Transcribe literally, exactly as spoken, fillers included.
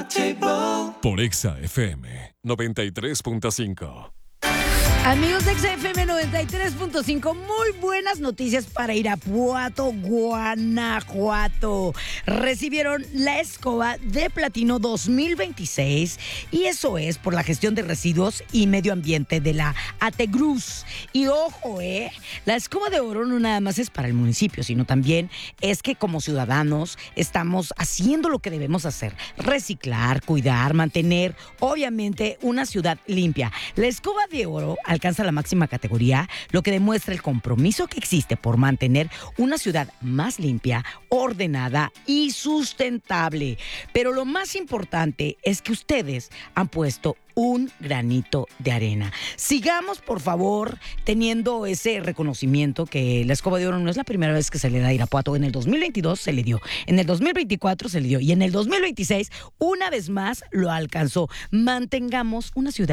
Por Exa F M noventa y tres punto cinco. Amigos de Exa F M noventa y tres punto cinco, muy buenas noticias para Irapuato, Guanajuato. Recibieron la escoba de platino dos mil veintiséis y eso es por la gestión de residuos y medio ambiente de la ATEGRUS. Y ojo, eh, la escoba de oro no nada más es para el municipio, sino también es que como ciudadanos estamos haciendo lo que debemos hacer: reciclar, cuidar, mantener, obviamente, una ciudad limpia. La escoba de oro alcanza la máxima categoría, lo que demuestra el compromiso que existe por mantener una ciudad más limpia, ordenada y sustentable. Pero lo más importante es que ustedes han puesto un granito de arena. Sigamos, por favor, teniendo ese reconocimiento que la escoba de oro no es la primera vez que se le da a Irapuato. En el dos mil veintidós se le dio, en el dos mil veinticuatro se le dio y en el dos mil veintiséis una vez más lo alcanzó. Mantengamos una ciudad